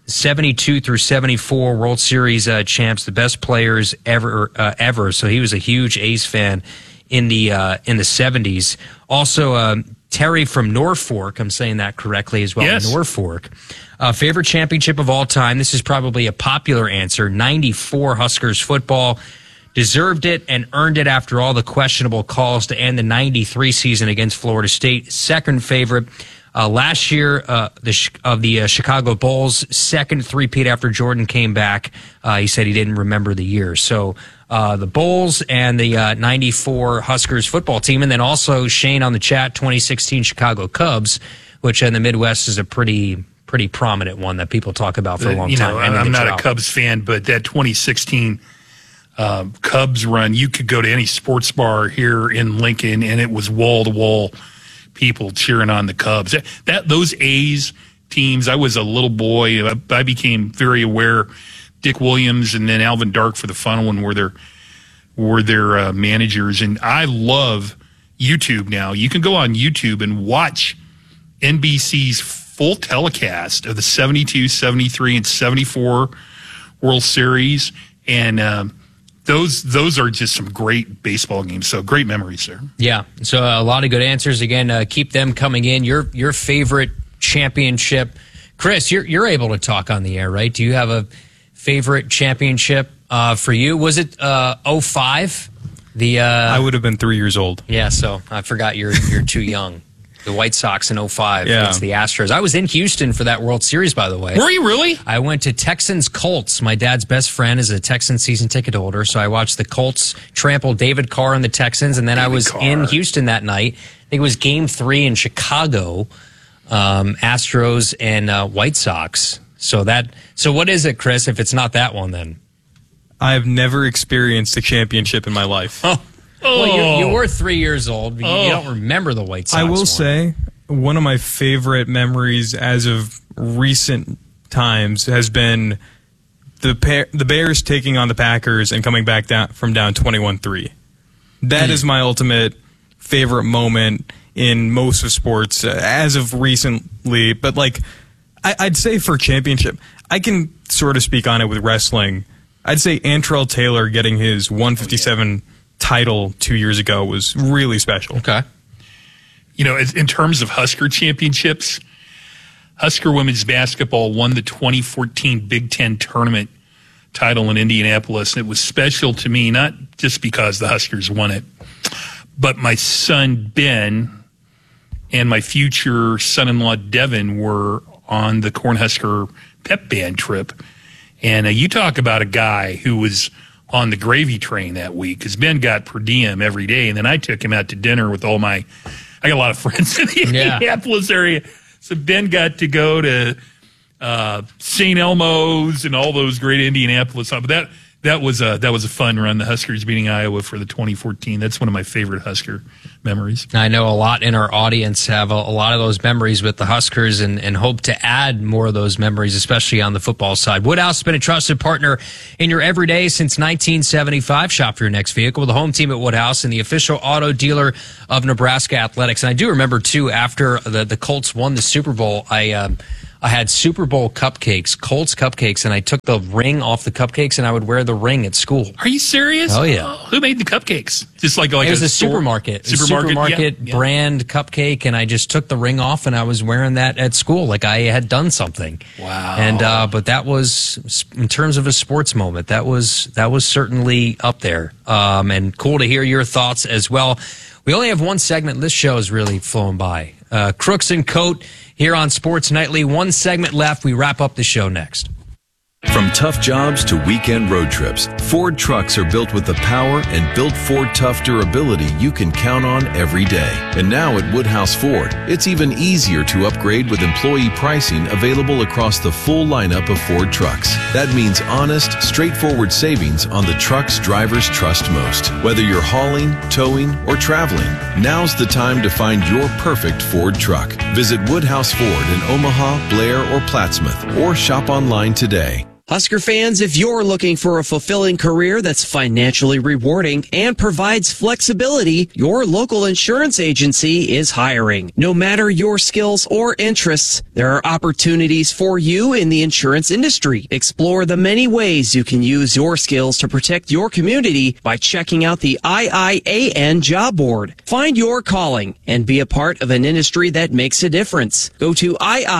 72 through 74 World Series champs, the best players ever. So he was a huge A's fan in the 70s. Also, Terry from Norfolk, I'm saying that correctly as well. Yes. Norfolk. Favorite championship of all time. This is probably a popular answer. 94 Huskers football. Deserved it and earned it after all the questionable calls to end the 93 season against Florida State. Second favorite. Last year, the Chicago Bulls, second three-peat after Jordan came back. He said he didn't remember the year. So the Bulls and the 94 Huskers football team. And then also Shane on the chat, 2016 Chicago Cubs, which in the Midwest is a pretty prominent one that people talk about for a long time. I'm not a Cubs fan, but that 2016 Cubs run, you could go to any sports bar here in Lincoln, and it was wall-to-wall people cheering on the Cubs. Those A's teams, I was a little boy. I became very aware. Dick Williams and then Alvin Dark for the final one were their managers. And I love YouTube now. You can go on YouTube and watch NBC's full telecast of the 72, 73, and 74 World Series. And those are just some great baseball games. So great memories there. Yeah. So a lot of good answers. Again, keep them coming in. Your favorite championship. Chris, you're able to talk on the air, right? Do you have a favorite championship for you? Was it 05? I would have been 3 years old. Yeah, so I forgot you're too young. The White Sox in 05 against the Astros. I was in Houston for that World Series, by the way. Were you really? I went to Texans-Colts. My dad's best friend is a Texans season ticket holder, so I watched the Colts trample David Carr and the Texans, and then I was in Houston that night. I think it was Game 3 in Chicago, Astros and White Sox. So what is it, Chris, if it's not that one then? I've never experienced a championship in my life. Well, you were 3 years old. You don't remember the White Sox. I will say one of my favorite memories as of recent times has been the Bears taking on the Packers and coming back down 21-3. That is my ultimate favorite moment in most of sports as of recently. But I'd say for championship, I can sort of speak on it with wrestling. I'd say Antrell Taylor getting his 157 title 2 years ago was really special. Okay. You know, in terms of Husker championships, Husker women's basketball won the 2014 Big Ten tournament title in Indianapolis. And it was special to me, not just because the Huskers won it, but my son Ben and my future son-in-law Devin were on the Cornhusker pep band trip. And you talk about a guy who was on the gravy train that week, because Ben got per diem every day, and then I took him out to dinner with I got a lot of friends in the Indianapolis area, so Ben got to go to St. Elmo's and all those great Indianapolis. But that was a fun run. The Huskers beating Iowa for the 2014. That's one of my favorite Husker memories. I know a lot in our audience have a lot of those memories with the Huskers and hope to add more of those memories, especially on the football side. Woodhouse has been a trusted partner in your everyday since 1975. Shop for your next vehicle with the home team at Woodhouse and the official auto dealer of Nebraska Athletics. And I do remember, too, after the Colts won the Super Bowl, I had Super Bowl cupcakes, Colts cupcakes, and I took the ring off the cupcakes, and I would wear the ring at school. Are you serious? Oh, yeah. Who made the cupcakes? Just like it was a supermarket brand cupcake, and I just took the ring off, and I was wearing that at school like I had done something. Wow. And but that was, in terms of a sports moment, that was certainly up there. And cool to hear your thoughts as well. We only have one segment. This show is really flowing by. Crooks and Coat here on Sports Nightly. One segment left. We wrap up the show next. From tough jobs to weekend road trips, Ford trucks are built with the power and built Ford tough durability you can count on every day. And now at Woodhouse Ford, it's even easier to upgrade with employee pricing available across the full lineup of Ford trucks. That means honest, straightforward savings on the trucks drivers trust most. Whether you're hauling, towing, or traveling, now's the time to find your perfect Ford truck. Visit Woodhouse Ford in Omaha, Blair, or Plattsmouth, or shop online today. Husker fans, if you're looking for a fulfilling career that's financially rewarding and provides flexibility, your local insurance agency is hiring. No matter your skills or interests, there are opportunities for you in the insurance industry. Explore the many ways you can use your skills to protect your community by checking out the IIAN job board. Find your calling and be a part of an industry that makes a difference. Go to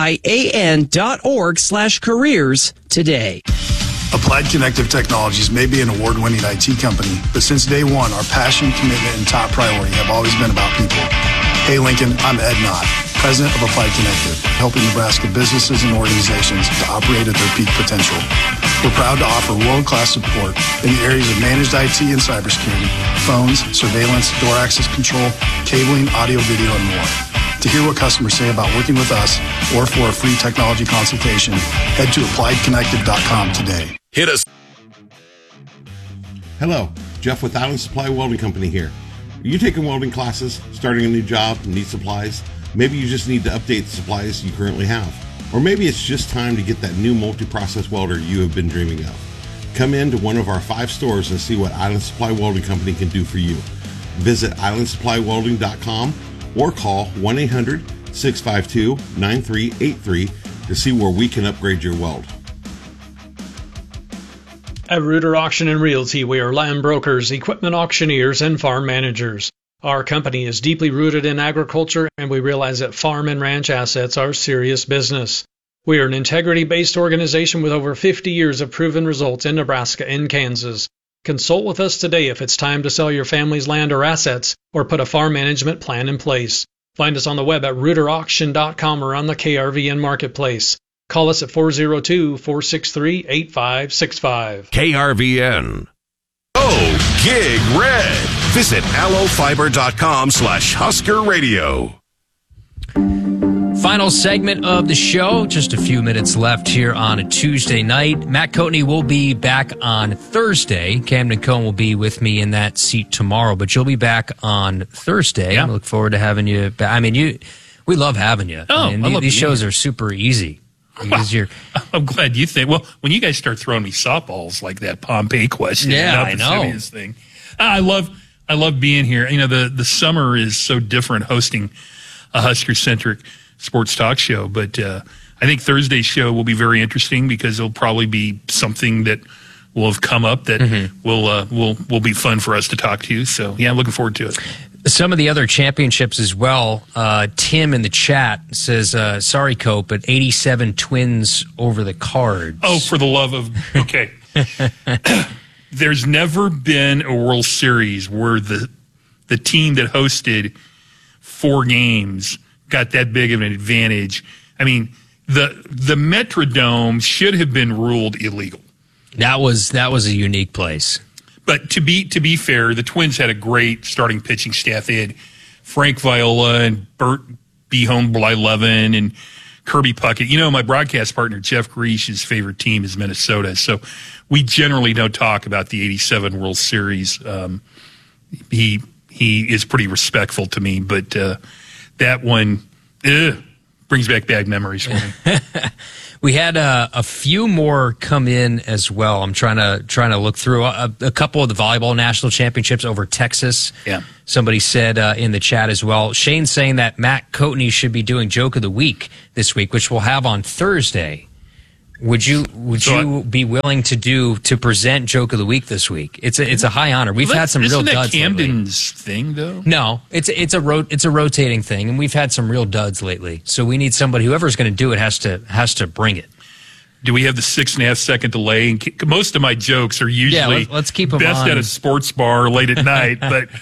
IIAN.org/careers today. Applied Connective Technologies may be an award-winning IT company, but since day one, our passion, commitment, and top priority have always been about people. Hey Lincoln, I'm Ed Knott, President of Applied Connective, helping Nebraska businesses and organizations to operate at their peak potential. We're proud to offer world-class support in the areas of managed IT and cybersecurity, phones, surveillance, door access control, cabling, audio, video, and more. To hear what customers say about working with us or for a free technology consultation, head to appliedconnective.com today. Hit us. Hello, Jeff with Island Supply Welding Company here. Are you taking welding classes, starting a new job, and need supplies? Maybe you just need to update the supplies you currently have. Or maybe it's just time to get that new multi-process welder you have been dreaming of. Come in to one of our 5 stores and see what Island Supply Welding Company can do for you. Visit islandsupplywelding.com or call 1-800-652-9383 to see where we can upgrade your weld. At Reuter Auction and Realty, we are land brokers, equipment auctioneers, and farm managers. Our company is deeply rooted in agriculture, and we realize that farm and ranch assets are serious business. We are an integrity-based organization with over 50 years of proven results in Nebraska and Kansas. Consult with us today if it's time to sell your family's land or assets or put a farm management plan in place. Find us on the web at reuterauction.com or on the KRVN Marketplace. Call us at 402-463-8565. KRVN. Oh, Gig Red. Visit allofiber.com/Husker Radio. Final segment of the show. Just a few minutes left here on a Tuesday night. Matt Coatney will be back on Thursday. Camden Cohn will be with me in that seat tomorrow, but you'll be back on Thursday. Yeah. I look forward to having you back. I mean, we love having you. Oh, I mean, these shows are super easy. Because I'm glad you think. Well, when you guys start throwing me softballs like that Pompeii question, yeah, I know. Thing, I love being here. You know, the summer is so different hosting a Husker-centric sports talk show, but I think Thursday's show will be very interesting because it'll probably be something that will have come up that will be fun for us to talk to. So yeah, I'm looking forward to it. Some of the other championships as well. Tim in the chat says, sorry, Cope, but 87 Twins over the Cards. Oh, for the love of... Okay. There's never been a World Series where the team that hosted 4 games got that big of an advantage. I mean, the Metrodome should have been ruled illegal. That was a unique place. But to be fair, the Twins had a great starting pitching staff. They had Frank Viola and Bert Blyleven and Kirby Puckett. You know, my broadcast partner, Jeff Griesch's favorite team is Minnesota. So we generally don't talk about the 87 World Series. He is pretty respectful to me, but that one brings back bad memories for me. We had a few more come in as well. I'm trying to look through a couple of the volleyball national championships over Texas. Yeah. Somebody said in the chat as well. Shane's saying that Matt Coatney should be doing Joke of the Week this week, which we'll have on Thursday. Would you be willing to present Joke of the Week this week? It's a high honor. We've had some real duds. Isn't that Camden's thing though? No, it's a rotating thing, and we've had some real duds lately. So we need somebody. Whoever's going to do it has to bring it. Do we have the 6.5 second delay? And most of my jokes are usually let's keep them best on. At a sports bar late at night. But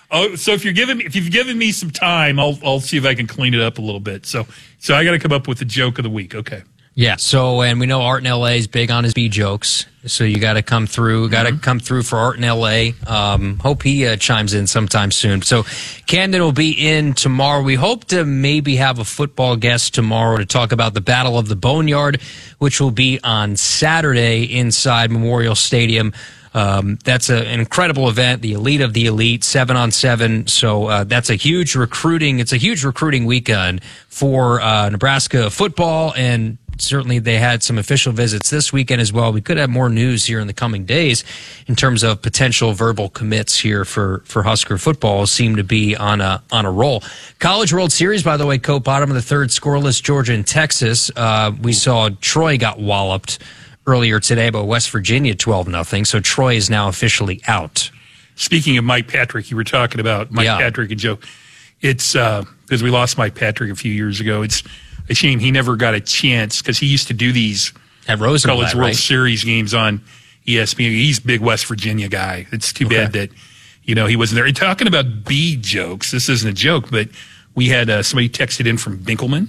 so if you've given me some time, I'll see if I can clean it up a little bit. So I got to come up with the Joke of the Week. Okay. Yeah, so, and we know Art in LA is big on his B jokes, so you got to come through. Got to come through for Art in LA. Hope he chimes in sometime soon. So Camden will be in tomorrow. We hope to maybe have a football guest tomorrow to talk about the Battle of the Boneyard, which will be on Saturday inside Memorial Stadium. That's an incredible event, the elite of the elite, 7-on-7. So that's a huge recruiting. It's a huge recruiting weekend for Nebraska football, and certainly they had some official visits this weekend as well. We could have more news here in the coming days in terms of potential verbal commits here for Husker football. Seem to be on a roll. College World Series, by the way, Cope, bottom of the third, scoreless, Georgia and Texas. We saw Troy got walloped earlier today by West Virginia 12-0. So Troy is now officially out. Speaking of Mike Patrick, you were talking about Mike Patrick and Joe. It's because we lost Mike Patrick a few years ago. It's a shame he never got a chance because he used to do these at Rosenblatt, College World Series games on ESPN. He's a big West Virginia guy. It's too bad that he wasn't there. And talking about B jokes, this isn't a joke, but we had somebody texted in from Binkelman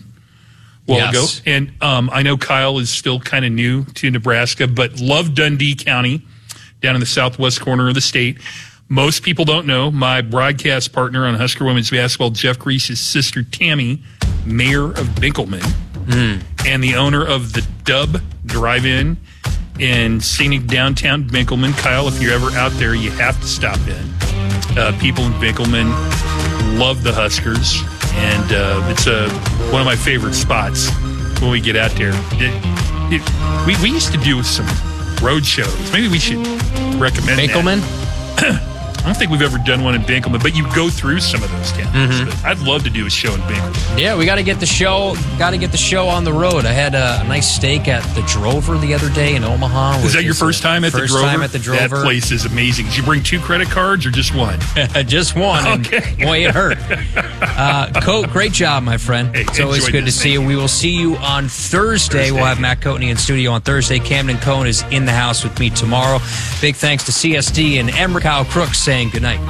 a while ago. And I know Kyle is still kind of new to Nebraska, but love Dundee County down in the southwest corner of the state. Most people don't know my broadcast partner on Husker women's basketball, Jeff Griesch's sister, Tammy, mayor of Binkelman, and the owner of the Dub Drive-In in scenic downtown Binkelman. Kyle, if you're ever out there, you have to stop in. People in Binkelman love the Huskers, and it's one of my favorite spots when we get out there. We used to do some road shows. Maybe we should recommend Binkelman? That. I don't think we've ever done one in Binkelman, but you go through some of those towns. But I'd love to do a show in Binkelman. Yeah, we got to get the show. Got to get the show on the road. I had a nice steak at the Drover the other day in Omaha. Is that your first time at the Drover? First time at the Drover. That place is amazing. Did you bring 2 credit cards or just one? Just one. Okay. Boy, it hurt. Coat, great job, my friend. Hey, it's always good to see you. We will see you on Thursday. We'll have Matt Coatney in studio on Thursday. Camden Cohn is in the house with me tomorrow. Big thanks to CSD and Emrick Kyle Crooks saying good night.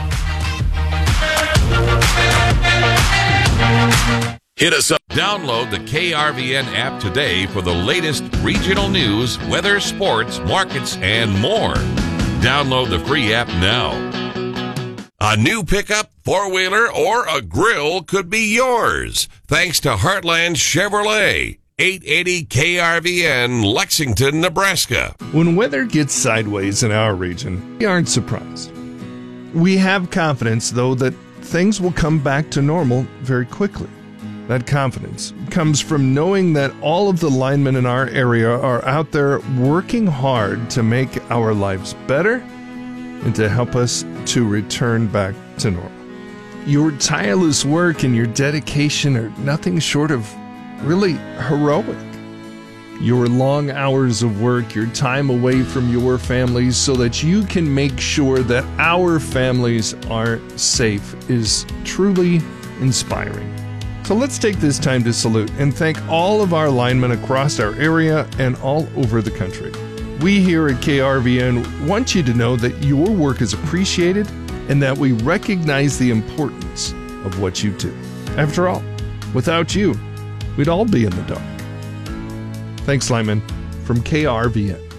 Hit us up. Download the KRVN app today for the latest regional news, weather, sports, markets, and more. Download the free app now. A new pickup, four-wheeler, or a grill could be yours, thanks to Heartland Chevrolet. 880 KRVN, Lexington, Nebraska. When weather gets sideways in our region, we aren't surprised. We have confidence, though, that things will come back to normal very quickly. That confidence comes from knowing that all of the linemen in our area are out there working hard to make our lives better and to help us to return back to normal. Your tireless work and your dedication are nothing short of really heroic. Your long hours of work, your time away from your families so that you can make sure that our families are safe is truly inspiring. So let's take this time to salute and thank all of our linemen across our area and all over the country. We here at KRVN want you to know that your work is appreciated and that we recognize the importance of what you do. After all, without you, we'd all be in the dark. Thanks, linemen, from KRVN.